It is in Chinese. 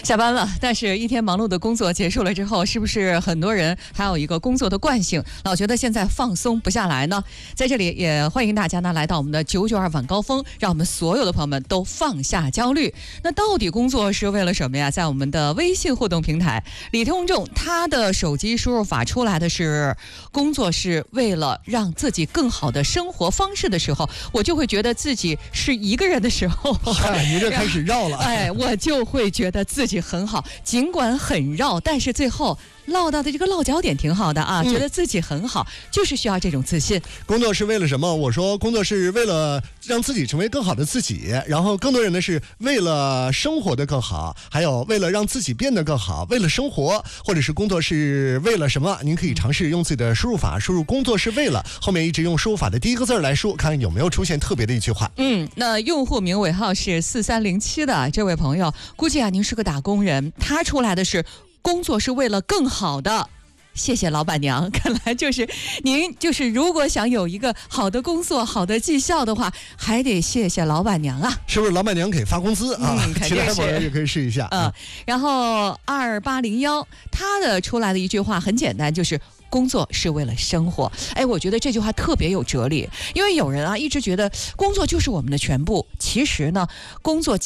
下班了，但是一天忙碌的工作结束了之后，是不是很多人还有一个工作的惯性，老觉得现在放松不下来呢？在这里也欢迎大家呢来到我们的992晚高峰，让我们所有的朋友们都放下焦虑。那到底工作是为了什么呀？在我们的微信互动平台，李听众他的手机输入法出来的是工作是为了让自己更好的生活方式的时候，我就会觉得自己是一个人的时候， 你这开始绕了。 我就会觉得自己很好，尽管很绕，但是最后落到的这个落脚点挺好的啊，觉得自己很好，就是需要这种自信。 工作是为了什么？我说工作是为了让自己成为更好的自己，然后更多人呢是为了生活的更好，还有为了让自己变得更好，为了生活，或者是工作是为了什么？您可以尝试用自己的输入法输入工作是为了，后面一直用输入法的第一个字来输，看看有没有出现特别的一句话。 那用户名尾号是4307的这位朋友，估计啊您是个打工人，他出来的是工作是为了更好的。谢谢老板娘，看来就是您就是如果想有一个好的工作、好的绩效的话，还得谢谢老板娘啊！ 是不是老板娘给发工资啊？其他朋友也可以试一下。 然后2801他的出来的一句话很简单，就是工作是为了生活。我觉得这句话特别有哲理，因为有人啊一直觉得工作就是我们的全部，其实呢，工作